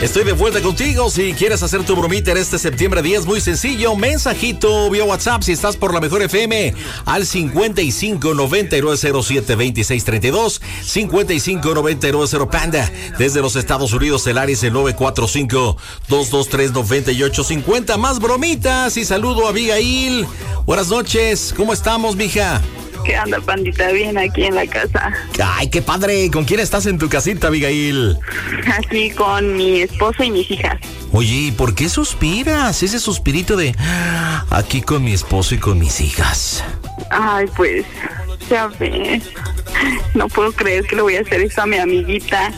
Estoy de vuelta contigo. Si quieres hacer tu bromita en este septiembre 10, muy sencillo. Mensajito vía WhatsApp si estás por la Mejor FM al 5599072632. 5599 Panda. Desde los Estados Unidos, el área es el 945-223-9850. Más bromitas y saludo a Abigail. Buenas noches. ¿Cómo estamos, mija? ¿Qué onda, pandita? Bien, aquí en la casa. Ay, qué padre. ¿Con quién estás en tu casita, Abigail? Aquí con mi esposo y mis hijas. Oye, ¿y por qué suspiras? Ese suspirito de aquí con mi esposo y con mis hijas. Ay, pues, ya ves. No puedo creer que le voy a hacer eso a mi amiguita.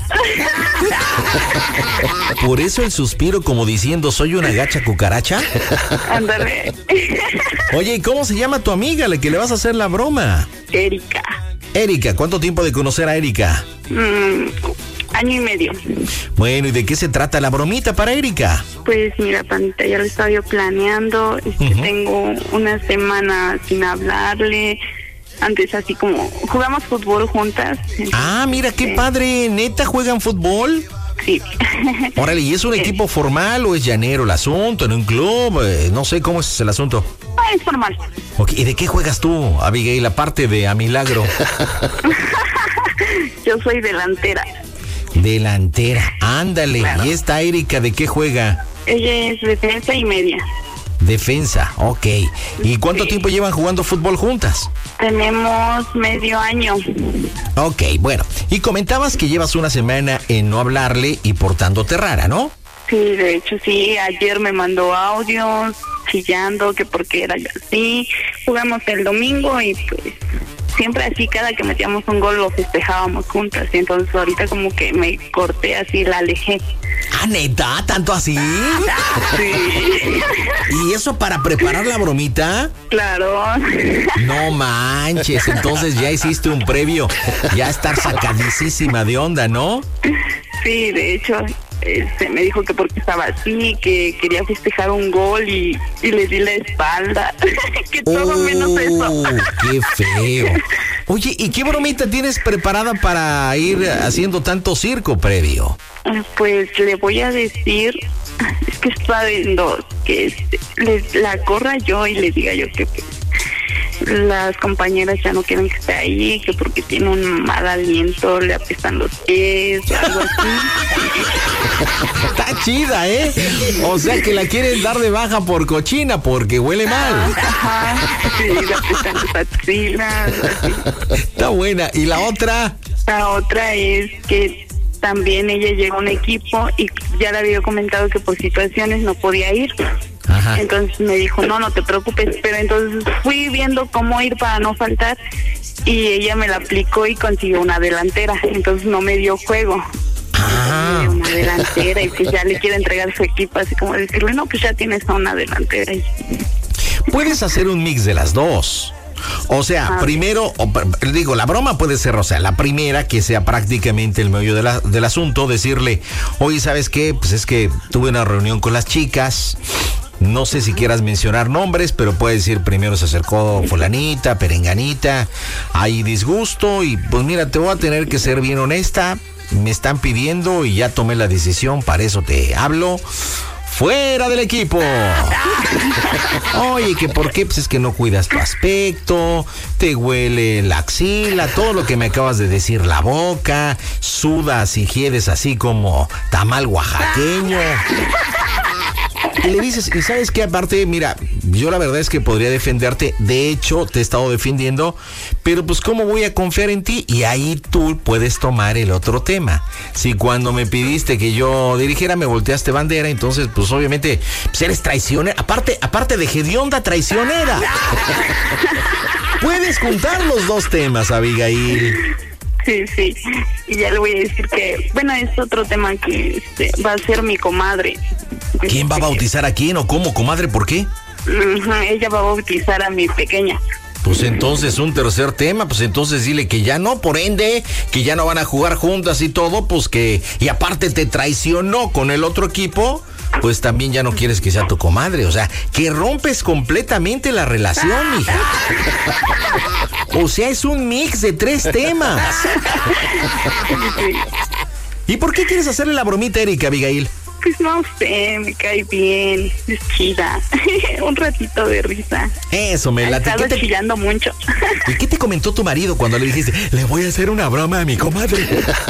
¿Por eso el suspiro como diciendo soy una gacha cucaracha? Ándale. Oye, ¿y cómo se llama tu amiga, la que le vas a hacer la broma? Erika. Erika, ¿cuánto tiempo de conocer a Erika? Año y medio. Bueno, ¿y de qué se trata la bromita para Erika? Pues mira, pandita, ya lo estaba yo planeando. Tengo una semana sin hablarle. Antes así como jugamos fútbol juntas. Ah, mira, qué padre. ¿Neta juegan fútbol? Sí. Órale, ¿y es un equipo formal o es llanero el asunto, en un club? No sé, ¿cómo es el asunto? Es formal. Okay, ¿y de qué juegas tú, Abigail, aparte de a Milagro? Yo soy delantera. Delantera, ándale. Claro. ¿Y esta Erika de qué juega? Ella es defensa y media. Defensa, ok. ¿Y cuánto tiempo llevan jugando fútbol juntas? Tenemos medio año. Ok, bueno. Y comentabas que llevas una semana en no hablarle y portándote rara, ¿no? Sí, de hecho sí. Ayer me mandó audios chillando que porque era yo así. Jugamos el domingo y pues siempre así, cada que metíamos un gol lo festejábamos juntas. Y entonces ahorita como que me corté así, la alejé. ¿Ah, neta? ¿Tanto así? Sí. ¿Y eso para preparar la bromita? Claro. No manches, entonces ya hiciste un previo. Ya estar sacadísima de onda, ¿no? Sí, de hecho, me dijo que porque estaba así, que quería festejar un gol y le di la espalda. Que todo menos eso. ¡Qué feo! Oye, ¿y qué bromita tienes preparada para ir haciendo tanto circo previo? Pues le voy a decir, es que está en dos, que la corra yo y le diga yo que pues, las compañeras ya no quieren que esté ahí, que porque tiene un mal aliento, le apestan los pies, algo así. Está chida, ¿eh? O sea que la quieren dar de baja por cochina, porque huele mal. Ajá, sí, le apestan las axilas, así. Está buena. ¿Y la otra? La otra es que también ella llegó a un equipo y ya le había comentado que por situaciones no podía ir. Ajá. Entonces me dijo, no te preocupes, pero entonces fui viendo cómo ir para no faltar y ella me la aplicó y consiguió una delantera, entonces no me dio juego. Me dio una delantera y pues ya le quiero entregar su equipo, así como decirle, no, pues ya tienes a una delantera. Puedes hacer un mix de las dos. O sea, primero, la broma puede ser, o sea, la primera que sea prácticamente el meollo del asunto, decirle, oye, ¿sabes qué? Pues es que tuve una reunión con las chicas, no sé si quieras mencionar nombres, pero puedes decir, primero se acercó fulanita, perenganita, hay disgusto y pues mira, te voy a tener que ser bien honesta, me están pidiendo y ya tomé la decisión, para eso te hablo. ¡Fuera del equipo! Oye, ¿que por qué? Pues es que no cuidas tu aspecto, te huele la axila, todo lo que me acabas de decir, la boca, sudas y hiedes así como tamal oaxaqueño. Y le dices, y sabes qué, aparte, mira, yo la verdad es que podría defenderte, de hecho te he estado defendiendo, pero pues cómo voy a confiar en ti, y ahí tú puedes tomar el otro tema. Si cuando me pidiste que yo dirigiera me volteaste bandera, entonces pues obviamente pues eres traicionera, aparte de hedionda, traicionera. Puedes juntar los dos temas, Abigail. Sí, y ya le voy a decir que, bueno, es otro tema que va a ser mi comadre. ¿Quién va a bautizar a quién o cómo, comadre? ¿Por qué? Ella va a bautizar a mi pequeña. Pues entonces un tercer tema, pues entonces dile que ya no, por ende, que ya no van a jugar juntas y todo, pues que, y aparte te traicionó con el otro equipo, pues también ya no quieres que sea tu comadre, o sea, que rompes completamente la relación, mija. O sea, es un mix de 3 temas. ¿Y por qué quieres hacerle la bromita a Erika, Abigail? Pues no sé, me cae bien, es chida. Un ratito de risa. Eso, me late. Ha estado chillando mucho. ¿Y qué te comentó tu marido cuando le dijiste, le voy a hacer una broma a mi comadre?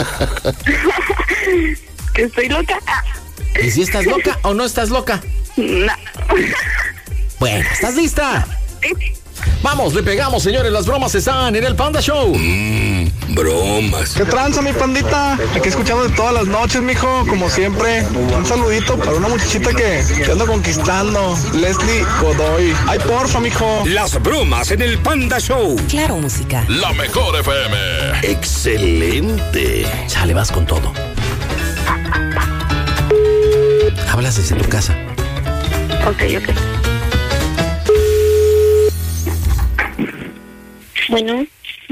Que estoy loca. ¿Y si estás loca o no estás loca? No. Bueno, ¿estás lista? Sí. Vamos, le pegamos, señores. Las bromas están en el Panda Show. Bromas. ¿Qué tranza, mi pandita? Aquí escuchando de todas las noches, mijo, como siempre. Un saludito para una muchachita que ando conquistando, Leslie Godoy. Ay, porfa, mijo. Las bromas en el Panda Show. Claro, música. La mejor FM. Excelente. Chale, vas con todo. Hablas desde tu casa. Ok. Bueno,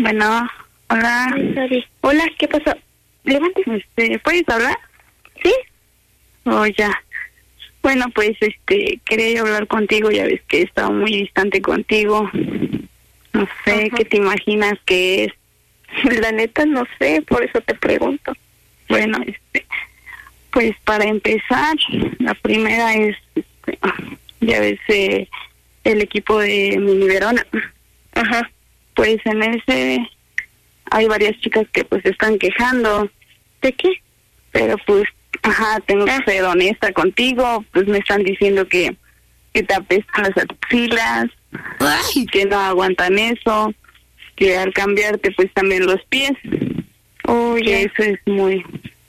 hola. Hola, ¿qué pasó? Levántese. ¿Puedes hablar? ¿Sí? Oh, ya. Bueno, pues, quería hablar contigo, ya ves que he estado muy distante contigo. No sé, ¿qué te imaginas que es? La neta no sé, por eso te pregunto. Bueno, pues para empezar, la primera es, ya ves, el equipo de Mini Verona. Ajá. Pues en ese hay varias chicas que pues están quejando. ¿De qué? Pero pues, tengo que ser honesta contigo, pues me están diciendo que te apestan las axilas, que no aguantan eso, que al cambiarte pues también los pies. Oye, eso es muy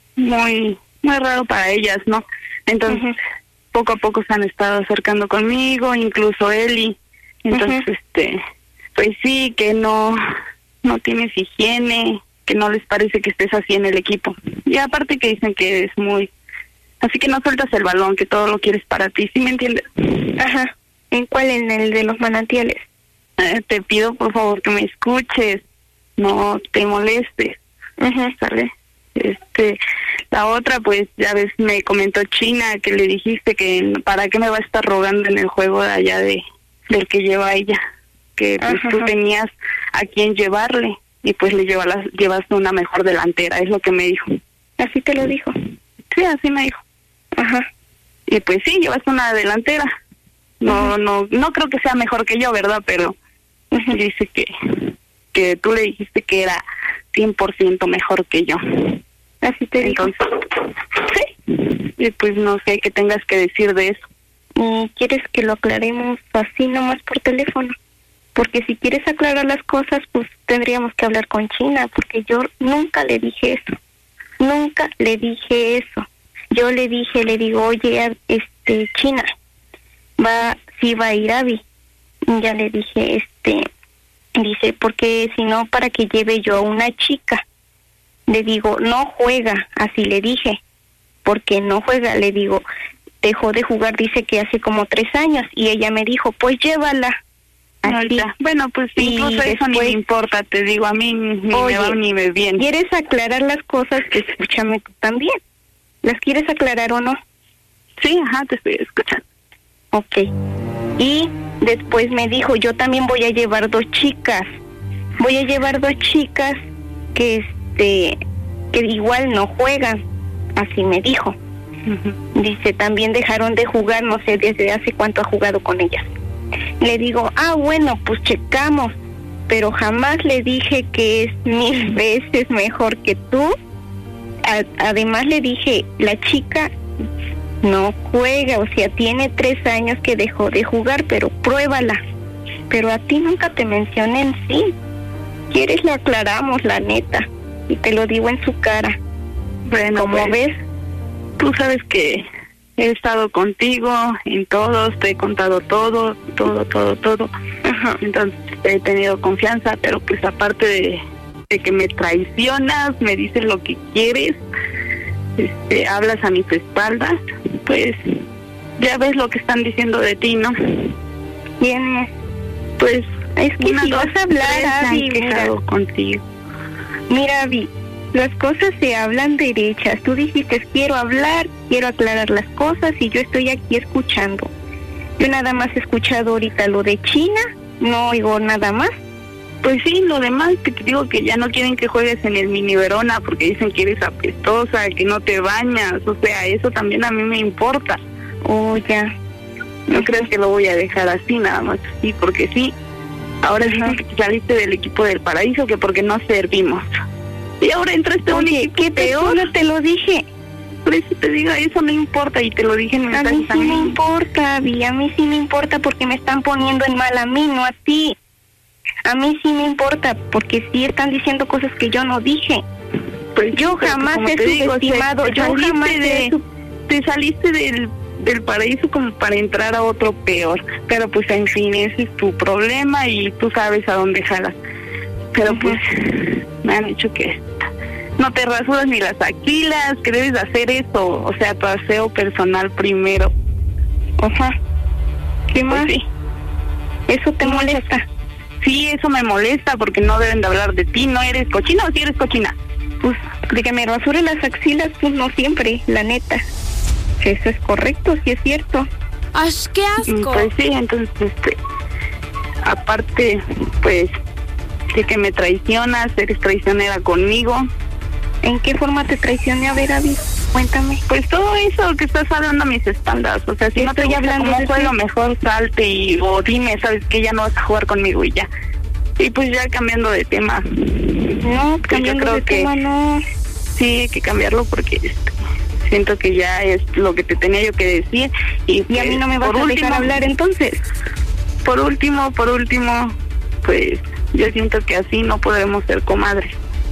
raro para ellas, ¿no? Entonces, poco a poco se han estado acercando conmigo, incluso Eli. Entonces, pues sí, que no tienes higiene, que no les parece que estés así en el equipo. Y aparte que dicen que eres así que no sueltas el balón, que todo lo quieres para ti, ¿sí me entiendes? Ajá. ¿En cuál? ¿En el de los manantiales? Te pido por favor que me escuches, no te molestes. ¿Sale? La otra, pues ya ves, me comentó China que le dijiste que para qué me va a estar rogando en el juego de allá del que lleva ella, que pues tú tenías a quien llevarle y pues le llevaste una mejor delantera, es lo que me dijo. ¿Así te lo dijo? Sí, así me dijo. Y pues sí, llevaste una delantera. No creo que sea mejor que yo, ¿verdad? Pero dice que tú le dijiste que era 100% mejor que yo. Así te dijo. Entonces, sí. Y pues no sé qué tengas que decir de eso. ¿Quieres que lo aclaremos así nomás por teléfono? Porque si quieres aclarar las cosas, pues tendríamos que hablar con China, porque yo nunca le dije eso. Nunca le dije eso. Yo le digo, oye, China, sí va a ir Abby. Ya le dije, dice, porque si no, para que lleve yo a una chica. Le digo, no juega, así le dije, porque no juega. Le digo, dejó de jugar, dice que hace como 3 años, y ella me dijo, pues llévala. Así. Bueno, pues incluso eso ni me importa, te digo, a mí ni me va ni me viene. ¿Quieres aclarar las cosas? Escúchame tú también. ¿Las quieres aclarar o no? Sí, te estoy escuchando. Ok. Y después me dijo, yo también voy a llevar 2 chicas. Voy a llevar 2 chicas que igual no juegan. Así me dijo. Dice, también dejaron de jugar, no sé desde hace cuánto ha jugado con ellas. Le digo, bueno, pues checamos, pero jamás le dije que es 1000 veces mejor que tú. Además le dije, la chica no juega, o sea, tiene 3 años que dejó de jugar, pero pruébala. Pero a ti nunca te mencioné en sí. ¿Quieres lo aclaramos, la neta? Y te lo digo en su cara. Bueno, como pues, ves, tú sabes que he estado contigo en todos, te he contado todo. Entonces he tenido confianza, pero pues aparte de que me traicionas, me dices lo que quieres, hablas a mis espaldas, pues ya ves lo que están diciendo de ti, ¿no? ¿Quién es? Pues es que si vas a hablar, Abby, quejado contigo. Mira, Abby, las cosas se hablan derechas. Tú dijiste, quiero hablar, quiero aclarar las cosas, y yo estoy aquí escuchando. Yo nada más he escuchado ahorita lo de China, no oigo nada más. Pues sí, lo demás que te digo que ya no quieren que juegues en el Mini Verona porque dicen que eres apestosa, que no te bañas, o sea, eso también a mí me importa. Oh, ya. No crees que lo voy a dejar así, nada más así, porque sí. Ahora dicen que te saliste del equipo del Paraíso, que porque no servimos. Y ahora entraste a un equipo ¿qué peor. No te lo dije. Por eso te digo, eso no importa y te lo dije en mensaje. A mí sí me importa, Abby, a mí sí me importa porque me están poniendo en mal a mí, no a ti. A mí sí me importa porque sí están diciendo cosas que yo no dije. Pues yo jamás he subestimado, te saliste del Paraíso como para entrar a otro peor. Pero pues en fin, ese es tu problema y tú sabes a dónde jalas. Pero pues me han dicho que no te rasuras ni las axilas, que debes hacer eso, o sea, tu aseo personal primero. Ajá. ¿Qué más? Pues sí. ¿Eso te molesta? Sí, eso me molesta porque no deben de hablar de ti. ¿No eres cochina o sí eres cochina? Pues de que me rasure las axilas, pues no siempre, la neta. Eso es correcto, sí es cierto. ¡Ay, qué asco! Pues sí, entonces, aparte, pues, de que me traicionas, eres traicionera conmigo. ¿En qué forma te traicioné? A ver, Abby, cuéntame. Pues todo eso que estás hablando a mis espaldas. O sea, si no estoy hablando cómo juego, mejor salte o dime, sabes que ya no vas a jugar conmigo y ya. Y pues ya cambiando de tema. No, cambiando de tema no. Sí, hay que cambiarlo porque siento que ya es lo que te tenía yo que decir. Y a mí no me vas a dejar hablar entonces. Por último, pues yo siento que así no podremos ser comadres.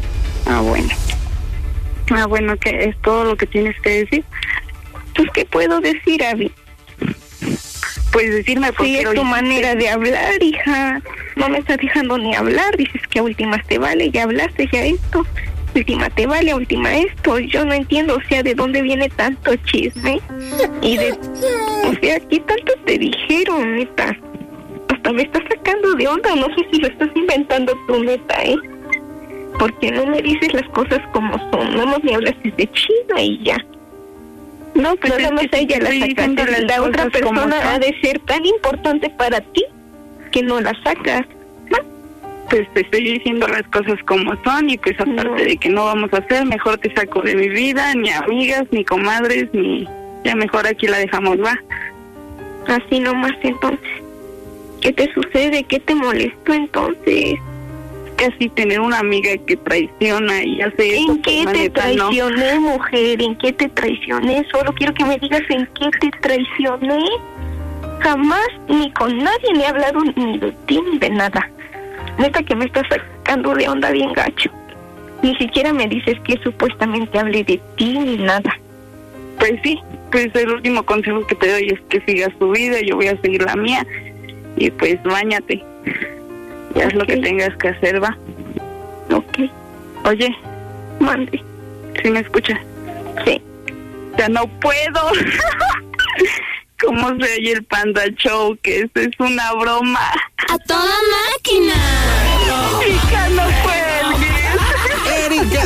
Bueno, que es todo lo que tienes que decir. Pues, ¿qué puedo decir, Abby? Pues decirme por qué. Sí, es tu manera de hablar, hija. No me estás dejando ni hablar. Dices que a últimas te vale, ya hablaste, ya esto. Última te vale, a última esto. Yo no entiendo, o sea, de dónde viene tanto chisme. O sea, ¿qué tanto te dijeron, neta? Hasta me estás sacando de onda. No sé si lo estás inventando tú, neta, porque no me dices las cosas como son. No me hablaste de China y ya. No, pues nada más ella la sacaste. La otra persona ha de ser tan importante para ti que no la sacas. Pues te estoy diciendo las cosas como son y pues aparte de que no vamos a hacer, mejor te saco de mi vida, ni amigas, ni comadres, ni... Ya mejor aquí la dejamos, ¿va? Así nomás, entonces. ¿Qué te sucede? ¿Qué te molestó entonces? Casi tener una amiga que traiciona y hace eso. ¿En qué te traicioné, mujer? ¿En qué te traicioné? Solo quiero que me digas en qué te traicioné. Jamás ni con nadie me he hablado ni de ti ni de nada. Neta que me estás sacando de onda bien gacho. Ni siquiera me dices que supuestamente hable de ti ni nada. Pues sí, pues el último consejo que te doy es que sigas tu vida, yo voy a seguir la mía. Y pues báñate. Ya es lo que tengas que hacer, ¿va? Ok. Oye, mande. ¿Sí me escuchas? Sí. Ya no puedo. ¿Cómo se oye el Panda Show? Que esto es una broma. ¡A toda máquina!